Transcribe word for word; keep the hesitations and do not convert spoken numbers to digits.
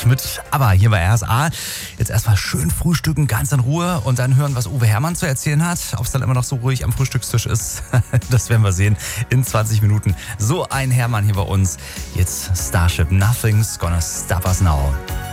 mit ABBA hier bei R S A. Jetzt erstmal schön frühstücken, ganz in Ruhe und dann hören, was Uwe Herrmann zu erzählen hat. Ob es dann immer noch so ruhig am Frühstückstisch ist, das werden wir sehen in zwanzig Minuten. So ein Hermann hier bei uns. Jetzt Starship, Nothing's Gonna Stop Us Now.